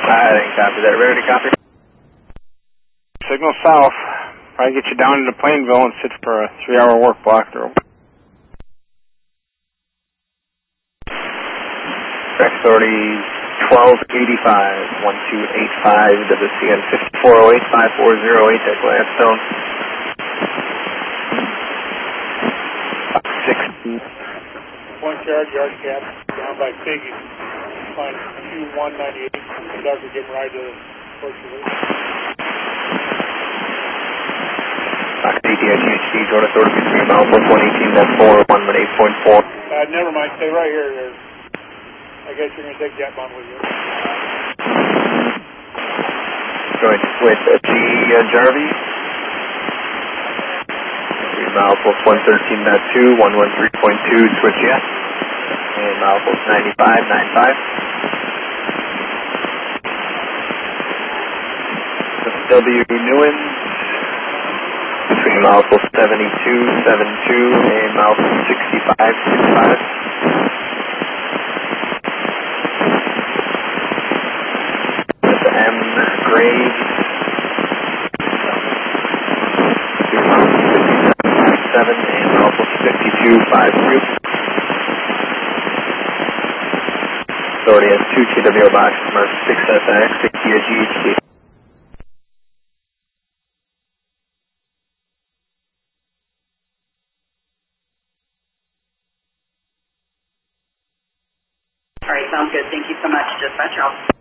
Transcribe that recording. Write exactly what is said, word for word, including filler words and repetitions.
I didn't copy that. Ready to copy? Signal south. Probably get you down into Plainville and sit for a three-hour work block through. Authority twelve eighty-five, one two eight five, W C N fifty-four oh eight, five four oh eight at Gladstone. six. Point yard, yard cap, down by Piggy. Line Q one ninety-eight, conductor getting right to the Portugal. Fox A T I G H D, Jordan Authority three miles, one eighteen, that's four, one one eight point four. Uh, never mind, stay right here. There's, I guess you're going to take jet bomb with you. Going with uh, G. Uh, Jarvie. three miles, one thirteen point two, one one three point two, switch yes. And miles, ninety-five point nine five. W. Newens. three miles, seventy-two point seven two, and miles, sixty-five point six five. M. Grade. three miles, fifty-seven point seven, and miles, fifty-two point five two. Authority has two T W O boxes marked six S X, six T G H D. All right, sounds good. Thank you so much, dispatch.